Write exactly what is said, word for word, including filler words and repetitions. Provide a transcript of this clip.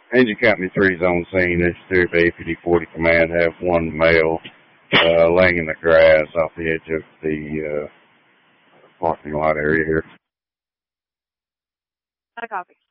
Engine Company three's on scene. This is A P D forty Command. Have one male uh, laying in the grass off the edge of the uh, parking lot area here. I copy.